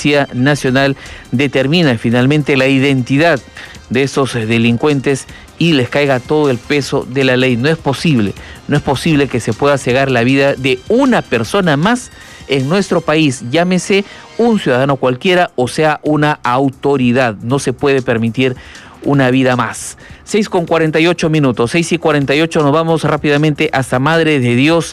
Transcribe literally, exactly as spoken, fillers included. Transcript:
Policía Nacional determine finalmente la identidad de esos delincuentes y les caiga todo el peso de la ley. No es posible, no es posible que se pueda cegar la vida de una persona más en nuestro país, llámese un ciudadano cualquiera o sea una autoridad. No se puede permitir una vida más. seis con cuarenta y ocho minutos, seis y cuarenta y ocho, nos vamos rápidamente hasta Madre de Dios